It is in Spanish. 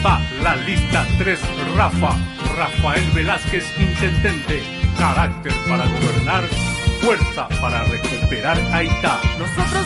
Va la lista 3, Rafael Velázquez, intendente. Carácter para gobernar, fuerza para recuperar Haití. Nosotros